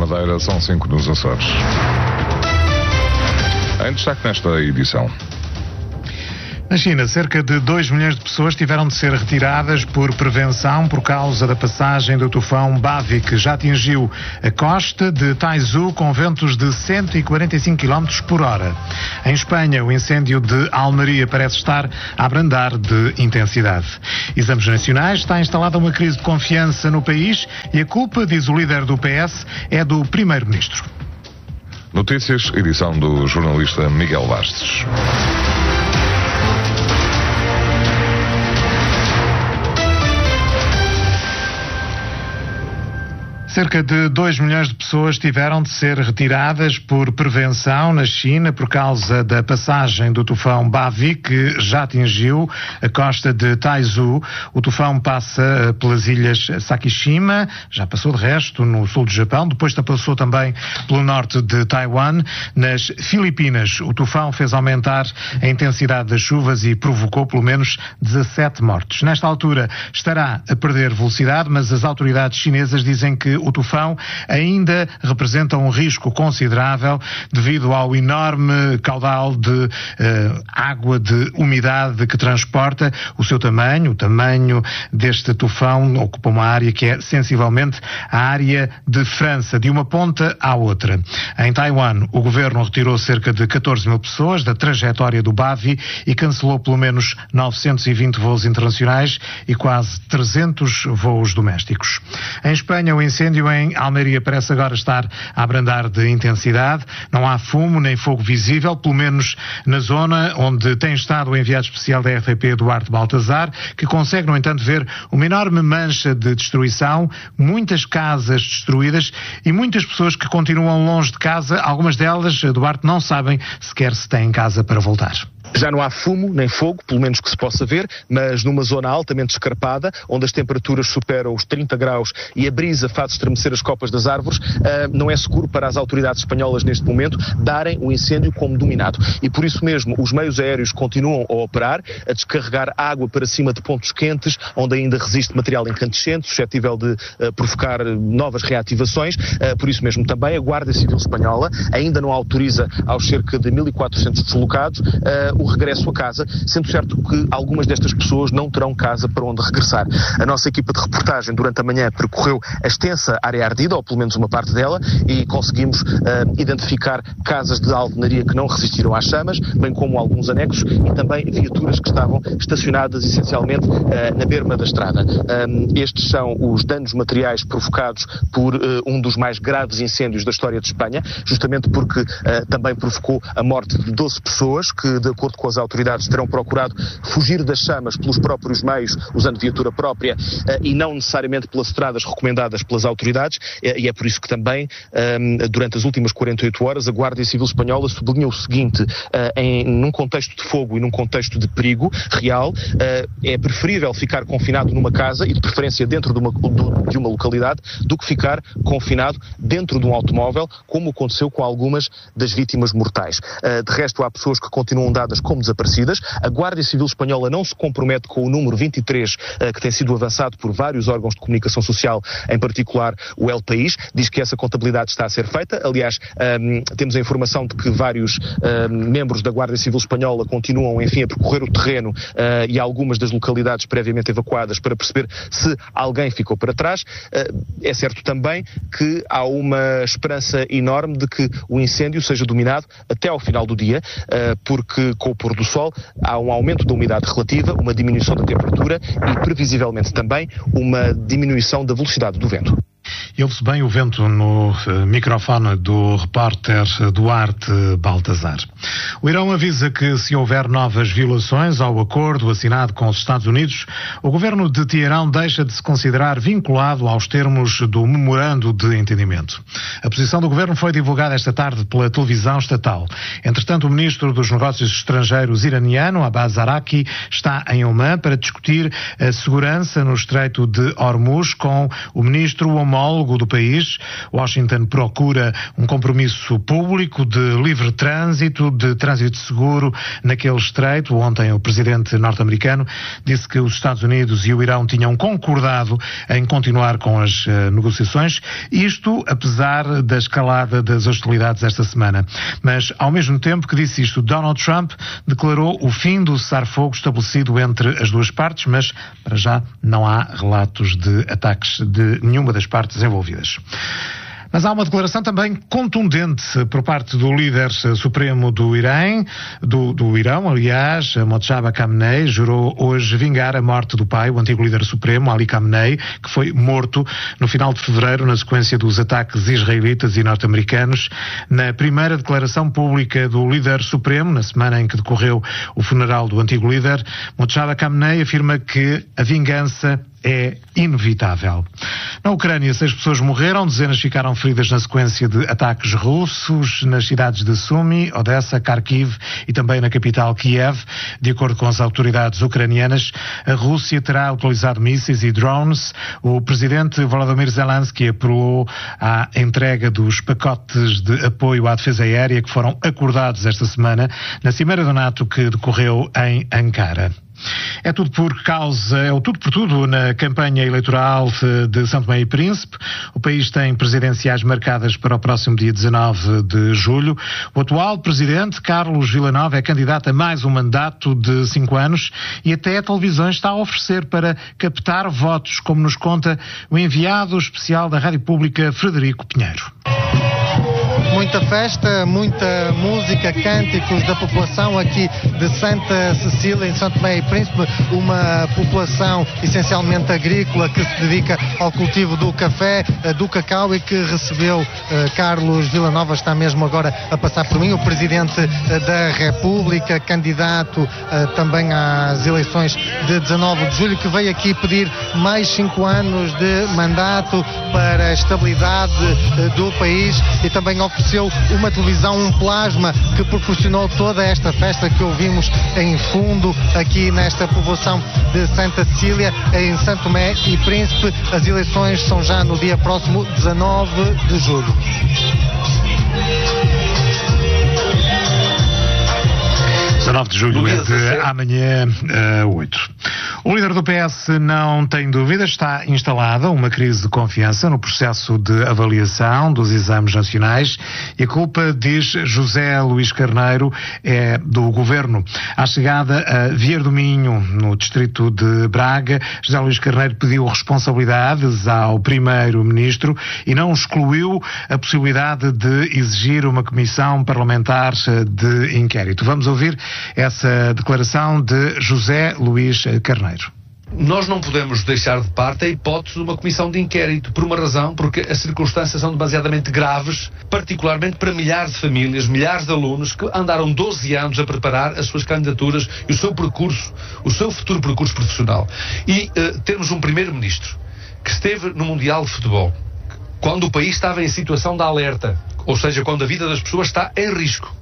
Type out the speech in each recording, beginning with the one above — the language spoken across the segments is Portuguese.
Madeira, são 5 nos Açores. Em destaque nesta edição. Na China, cerca de 2 milhões de pessoas tiveram de ser retiradas por prevenção por causa da passagem do tufão Bavi, que já atingiu a costa de Taizhou com ventos de 145 km por hora. Em Espanha, o incêndio de Almeria parece estar a abrandar de intensidade. Exames nacionais, está instalada uma crise de confiança no país e a culpa, diz o líder do PS, é do primeiro-ministro. Notícias, edição do jornalista Miguel Bastos. Cerca de 2 milhões de pessoas tiveram de ser retiradas por prevenção na China por causa da passagem do tufão Bavi, que já atingiu a costa de Taizhou. O tufão passa pelas ilhas Sakishima, já passou de resto no sul do Japão, depois passou também pelo norte de Taiwan. Nas Filipinas, o tufão fez aumentar a intensidade das chuvas e provocou pelo menos 17 mortes. Nesta altura estará a perder velocidade, mas as autoridades chinesas dizem que o tufão ainda representa um risco considerável devido ao enorme caudal de água, de umidade que transporta. O seu tamanho, o tamanho deste tufão ocupa uma área que é sensivelmente a área de França, de uma ponta à outra. Em Taiwan, o governo retirou cerca de 14 mil pessoas da trajetória do Bavi e cancelou pelo menos 920 voos internacionais e quase 300 voos domésticos. Em Espanha, o incêndio em Almeria parece agora estar a abrandar de intensidade. Não há fumo nem fogo visível, pelo menos na zona onde tem estado o enviado especial da RTP, Duarte Baltazar, que consegue, no entanto, ver uma enorme mancha de destruição, muitas casas destruídas e muitas pessoas que continuam longe de casa. Algumas delas, Duarte, não sabem sequer se têm casa para voltar. Já não há fumo nem fogo, pelo menos que se possa ver, mas numa zona altamente escarpada, onde as temperaturas superam os 30 graus e a brisa faz estremecer as copas das árvores, não é seguro para as autoridades espanholas neste momento darem o incêndio como dominado. E por isso mesmo os meios aéreos continuam a operar, a descarregar água para cima de pontos quentes, onde ainda resiste material incandescente, suscetível de provocar novas reativações. Por isso mesmo também a Guarda Civil Espanhola ainda não autoriza aos cerca de 1.400 deslocados o regresso a casa, sendo certo que algumas destas pessoas não terão casa para onde regressar. A nossa equipa de reportagem durante a manhã percorreu a extensa área ardida, ou pelo menos uma parte dela, e conseguimos identificar casas de alvenaria que não resistiram às chamas, bem como alguns anexos e também viaturas que estavam estacionadas essencialmente na berma da estrada. Estes são os danos materiais provocados por um dos mais graves incêndios da história de Espanha, justamente porque também provocou a morte de 12 pessoas que, de acordo com as autoridades, terão procurado fugir das chamas pelos próprios meios, usando viatura própria e não necessariamente pelas estradas recomendadas pelas autoridades, e é por isso que também, durante as últimas 48 horas, a Guarda Civil Espanhola sublinhou o seguinte: num contexto de fogo e num contexto de perigo real, é preferível ficar confinado numa casa, e de preferência dentro de uma localidade, do que ficar confinado dentro de um automóvel, como aconteceu com algumas das vítimas mortais. De resto, há pessoas que continuam dadas como desaparecidas. A Guarda Civil Espanhola não se compromete com o número 23 que tem sido avançado por vários órgãos de comunicação social, em particular o El País. Diz que essa contabilidade está a ser feita. Aliás, temos a informação de que vários membros da Guarda Civil Espanhola continuam, enfim, a percorrer o terreno e algumas das localidades previamente evacuadas para perceber se alguém ficou para trás. É certo também que há uma esperança enorme de que o incêndio seja dominado até ao final do dia, porque com o pôr do sol há um aumento da umidade relativa, uma diminuição da temperatura e, previsivelmente também, uma diminuição da velocidade do vento. E ouve-se bem o vento no microfone do repórter Duarte Baltazar. O Irão avisa que, se houver novas violações ao acordo assinado com os Estados Unidos, o governo de Teherão deixa de se considerar vinculado aos termos do memorando de entendimento. A posição do governo foi divulgada esta tarde pela televisão estatal. Entretanto, o ministro dos Negócios Estrangeiros iraniano, Abbas Araqi, está em Omã para discutir a segurança no Estreito de Hormuz com o ministro homólogo diálogo do país. Washington procura um compromisso público de livre trânsito, de trânsito seguro naquele estreito. Ontem o presidente norte-americano disse que os Estados Unidos e o Irão tinham concordado em continuar com as negociações, isto apesar da escalada das hostilidades esta semana. Mas, ao mesmo tempo que disse isto, Donald Trump declarou o fim do cessar-fogo estabelecido entre as duas partes, mas, para já, não há relatos de ataques de nenhuma das partes envolvidas. Mas há uma declaração também contundente por parte do líder supremo do Irão, Mojtaba Khamenei, jurou hoje vingar a morte do pai, o antigo líder supremo, Ali Khamenei, que foi morto no final de fevereiro na sequência dos ataques israelitas e norte-americanos. Na primeira declaração pública do líder supremo, na semana em que decorreu o funeral do antigo líder, Mojtaba Khamenei afirma que a vingança é inevitável. Na Ucrânia, 6 pessoas morreram, dezenas ficaram feridas na sequência de ataques russos nas cidades de Sumy, Odessa, Kharkiv e também na capital Kiev. De acordo com as autoridades ucranianas, a Rússia terá utilizado mísseis e drones. O presidente Volodymyr Zelensky aprovou a entrega dos pacotes de apoio à defesa aérea que foram acordados esta semana na Cimeira da NATO que decorreu em Ankara. É tudo por tudo na campanha eleitoral de São Tomé e Príncipe. O país tem presidenciais marcadas para o próximo dia 19 de julho. O atual presidente, Carlos Villanova, é candidato a mais um mandato de 5 anos e até a televisão está a oferecer para captar votos, como nos conta o enviado especial da Rádio Pública, Frederico Pinheiro. Muita festa, muita música, cânticos da população aqui de Santa Cecília, em São Tomé e Príncipe, uma população essencialmente agrícola que se dedica ao cultivo do café, do cacau e que recebeu Carlos Villanova, está mesmo agora a passar por mim, o Presidente da República, candidato também às eleições de 19 de julho, que veio aqui pedir mais 5 anos de mandato para a estabilidade do país e também ofereceu uma televisão, um plasma que proporcionou toda esta festa que ouvimos em fundo aqui nesta povoação de Santa Cecília, em São Tomé e Príncipe. As eleições são já no dia próximo 19 de julho. De julho é de amanhã 8. O líder do PS não tem dúvidas, está instalada uma crise de confiança no processo de avaliação dos exames nacionais e a culpa, diz José Luís Carneiro, é do Governo. À chegada a Vier do Minho, no distrito de Braga, José Luís Carneiro pediu responsabilidades ao Primeiro-Ministro e não excluiu a possibilidade de exigir uma comissão parlamentar de inquérito. Vamos ouvir essa declaração de José Luís Carneiro. Nós não podemos deixar de parte a hipótese de uma comissão de inquérito, por uma razão, porque as circunstâncias são demasiadamente graves, particularmente para milhares de famílias, milhares de alunos que andaram 12 anos a preparar as suas candidaturas e o seu percurso, o seu futuro percurso profissional. E temos um Primeiro-Ministro que esteve no Mundial de Futebol, quando o país estava em situação de alerta, ou seja, quando a vida das pessoas está em risco.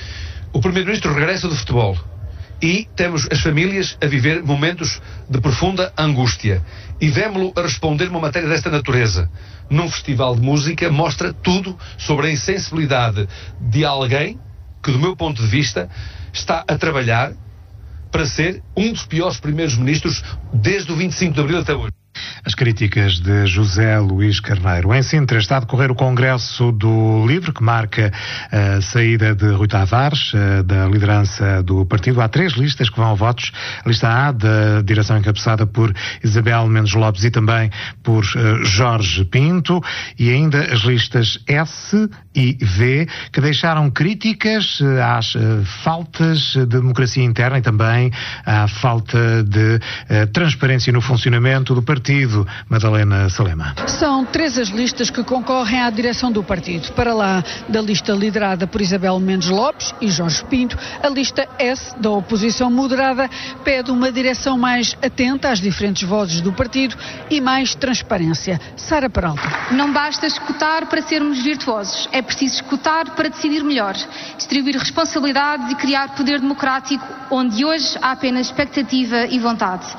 O Primeiro-Ministro regressa do futebol e temos as famílias a viver momentos de profunda angústia. E vemo-lo a responder uma matéria desta natureza. Num festival de música mostra tudo sobre a insensibilidade de alguém que, do meu ponto de vista, está a trabalhar para ser um dos piores primeiros-ministros desde o 25 de Abril até hoje. As críticas de José Luís Carneiro. Em Sintra está a decorrer o Congresso do Livre, que marca a saída de Rui Tavares, da liderança do partido. Há 3 listas que vão a votos. A lista A, da direção encabeçada por Isabel Mendes Lopes e também por Jorge Pinto, e ainda as listas S e V, que deixaram críticas às faltas de democracia interna e também à falta de transparência no funcionamento do partido. Madalena Salema. São 3 as listas que concorrem à direção do partido. Para lá da lista liderada por Isabel Mendes Lopes e Jorge Pinto, a lista S, da oposição moderada, pede uma direção mais atenta às diferentes vozes do partido e mais transparência. Sara Peralta. Não basta escutar para sermos virtuosos, é preciso escutar para decidir melhor, distribuir responsabilidades e criar poder democrático onde hoje há apenas expectativa e vontade.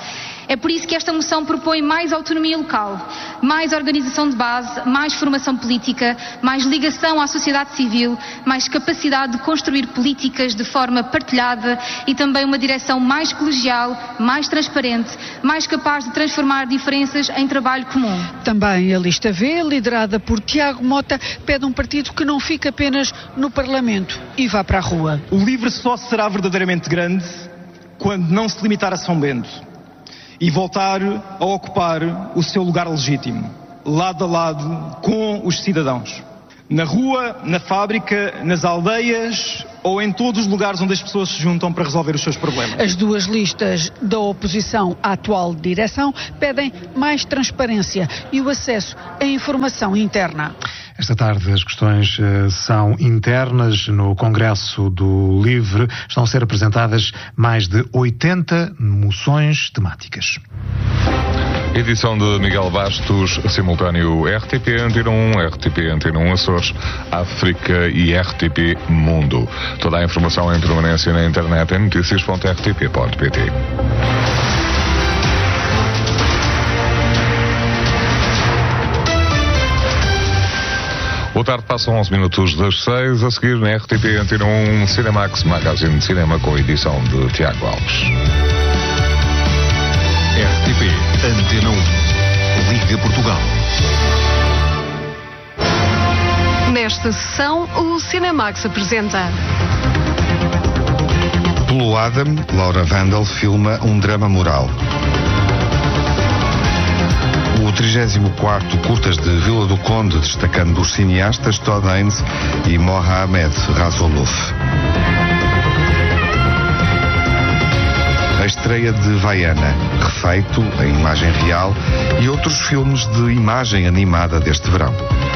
É por isso que esta moção propõe mais autonomia local, mais organização de base, mais formação política, mais ligação à sociedade civil, mais capacidade de construir políticas de forma partilhada e também uma direção mais colegial, mais transparente, mais capaz de transformar diferenças em trabalho comum. Também a lista V, liderada por Tiago Mota, pede um partido que não fique apenas no Parlamento e vá para a rua. O LIVRE só será verdadeiramente grande quando não se limitar a São Bento e voltar a ocupar o seu lugar legítimo, lado a lado com os cidadãos. Na rua, na fábrica, nas aldeias ou em todos os lugares onde as pessoas se juntam para resolver os seus problemas. As duas listas da oposição à atual direção pedem mais transparência e o acesso à informação interna. Esta tarde as questões são internas. No Congresso do Livre estão a ser apresentadas mais de 80 moções temáticas. Edição de Miguel Bastos, simultâneo RTP Antena 1, RTP Antena 1 Açores, África e RTP Mundo. Toda a informação em permanência na internet em noticias.rtp.pt. Boa tarde, passam 11 minutos das 6, a seguir na RTP Antena 1 Cinemax, magazine de cinema com a edição de Tiago Alves. RTP Antena 1, Liga Portugal. Nesta sessão, o Cinemax apresenta... Pelo Adam, Laura Vandal filma um drama moral. O 34º Curtas de Vila do Conde, destacando os cineastas Todd Haynes e Mohamed Rasuluf. A estreia de Vaiana, refeito em imagem real, e outros filmes de imagem animada deste verão.